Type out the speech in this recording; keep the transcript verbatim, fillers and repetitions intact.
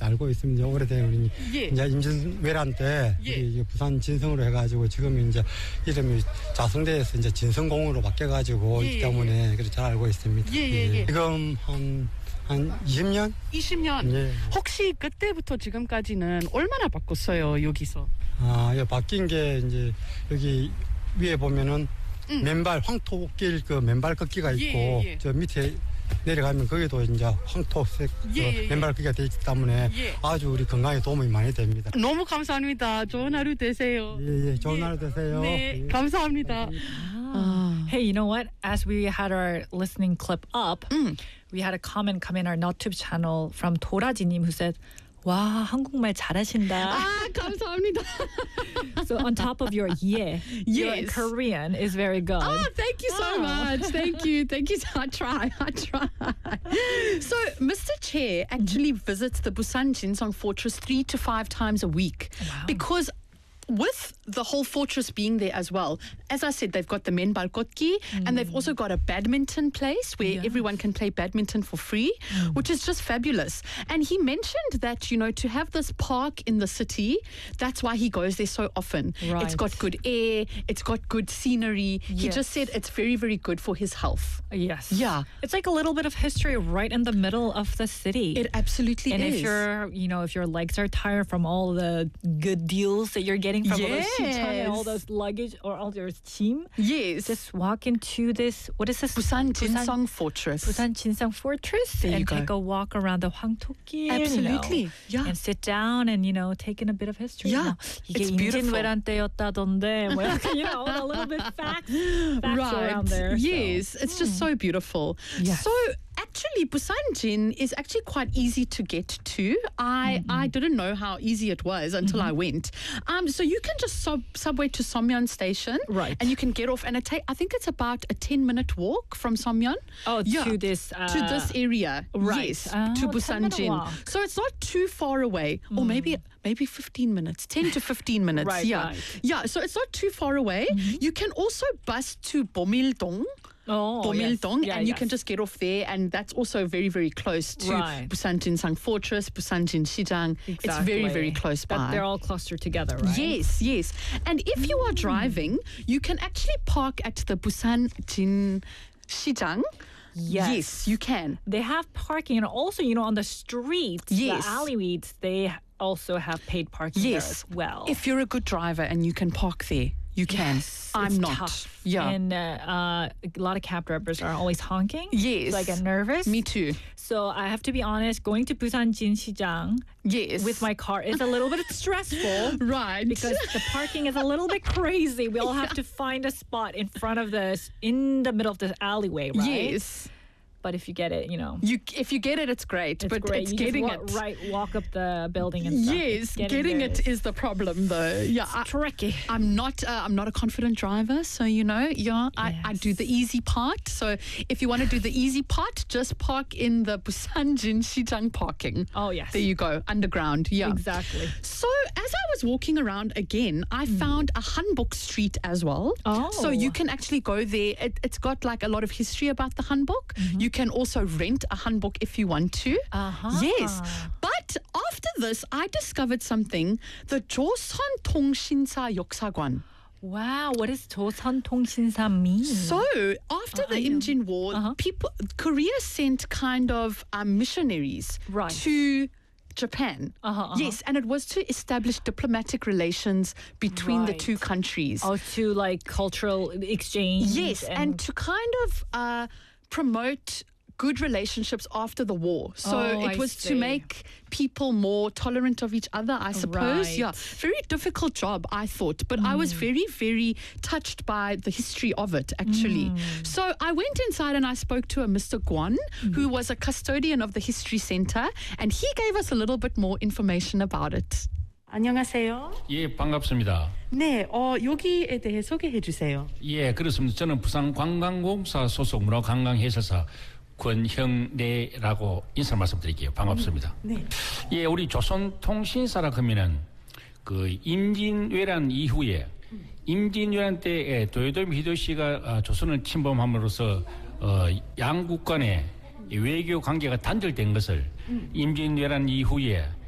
알고 있습니다. 오래된 우리 예. 이제 임진왜란 때 예. 우리 부산 진성으로 해가지고 지금 이제 이름이 자성대에서 이제 진성공으로 바뀌어가지고 예, 있기 예, 때문에 그래서 잘 알고 있습니다. 예, 예, 예. 지금 한, 한 이십 년? 이십 년. 예. 혹시 그때부터 지금까지는 얼마나 바꿨어요, 여기서? 아, 예, 바뀐 게 이제 여기 위에 보면은 음. 맨발 황토길 그 맨발 걷기가 있고 예, 예, 예. 저 밑에 내려가면 거기도 이제 황토색 예, 예, 그 예. 맨발 걷기가 되어 있기 때문에 예. 아주 우리 건강에 도움이 많이 됩니다. 너무 감사합니다. 좋은 하루 되세요. 예, 예, 좋은 예. 하루 되세요. 네, 예. 감사합니다. Ah. Hey, you know what? As we had our listening clip up, 음. we had a comment come in our NotTube channel from 도라지님 who said, 와, 한국말 잘하신다. 아, 감사합니다. So on top of your yeah, your Yes. Korean is very good. Oh, thank you so Oh. much. Thank you. Thank you. I try. I try. So, Mister Chair actually visits the Busan Jinsong Fortress three to five times a week Wow. because with the whole fortress being there as well, as I said, they've got the Menbal Kotki and they've also got a badminton place where Yes. everyone can play badminton for free, which is just fabulous. And he mentioned that, you know, to have this park in the city, that's why he goes there so often. It's Right. got good air, it's got good scenery. He Yes. just said it's very, very good for his health. Yes. Yeah. It's like a little bit of history right in the middle of the city. It absolutely and is. if you're, you know, if your legs are tired from all the good deals that you're getting from all those 시청 and all Yes. those luggage or all your team, Yes. just walk into this, what is this? Busan Jinsong Fortress. Busan Jinsong Fortress There you and go. take a walk around the 황토길. Absolutely. You know, Yeah. And sit down and, you know, take in a bit of history. Yeah. 뭐, 이게 It's beautiful. 임진왜란 때였다던데. 뭐 약간, you know, a little bit facts, facts around there. so. Yes, it's just so beautiful. Yes. So actually, Busan Jin is actually quite easy to get to. I I didn't know how easy it was until I went. Um, so you can just sub, subway to Somyeon Station, Right. And you can get off, and it take I think it's about a ten minute walk from Somyeon. Oh, Yeah. to this. Uh, to this area, right. yes, Oh, to ten Busan minute Jin. walk. So it's not too far away, or maybe maybe fifteen minutes, ten to fifteen minutes. Right, yeah, right. yeah. So it's not too far away. You can also bus to Bomildong. Oh, Bomildong, yes. Yeah, and you yes. can just get off there, and that's also very, very close to Right. Busan Jinsang Fortress, Busan Jin Shijang. It's very, very Exactly. close That by. they're all clustered together, right? Yes, yes. And if you are driving, you can actually park at the Busan Jin Shijang. Yes. you can. They have parking, and also, you know, on the streets, Yes. the alleyways, they also have paid parking there Yes. as well. If you're a good driver and you can park there, you can. Yes, I'm it's not. tough. Yeah. And uh, uh, a lot of cab drivers are always honking. Yes. So I get nervous. Me too. So I have to be honest, going to Busan Jinshijang Yes. with my car is a little bit stressful. right. Because the parking is a little bit crazy. We all have to find a spot in front of this, in the middle of the alleyway, right? yes. But if you get it, you know, You if you get it, it's great. it's but great. it's you getting just wa- it. right, walk up the building and stuff. Yes, It's getting, there it is the problem, though. Yeah, I, tricky. I'm not. Uh, I'm not a confident driver, so you know. Yeah, I, I do the easy part. So if you want to do the easy part, just park in the Busan Jin Shijang parking. Oh, yes. There you go, underground. Yeah, Exactly. So as I was walking around again, I found a Hanbok Street as well. Oh. So you can actually go there. It, it's got like a lot of history about the Hanbok. You can also rent a Hanbok if you want to. Uh-huh. Yes. But after this, I discovered something. The Joseon Tongshinsa Yoksagwan. Wow, what does 조선통신사 mean? So after Uh, the I know. Imjin War, Uh-huh. people Korea sent kind of um, missionaries Right. to Japan. Uh-huh, uh-huh. Yes, and it was to establish diplomatic relations between the Right. two countries. Oh, to like cultural exchange. Yes, and, to kind of uh, promote good relationships after the war. So Oh, it I was see. to make people more tolerant of each other, I suppose. Right. Yeah, very difficult job, I thought, but I was very, very touched by the history of it, actually. So I went inside and I spoke to a Mister Guan, who was a custodian of the History Center, and he gave us a little bit more information about it. 안녕하세요. 예, 반갑습니다. 네, 어, 여기에 대해 소개해 주세요. 예, 그렇습니다. 저는 부산관광공사 소속 문화관광해설사 권형래라고 인사 말씀드릴게요. 반갑습니다. 네. 예, 우리 조선통신사라 하면은 그 임진왜란 이후에 임진왜란 때에 도요토미 히데요시가 어, 조선을 침범함으로써 어, 양국 간의 외교 관계가 단절된 것을 임진왜란 이후에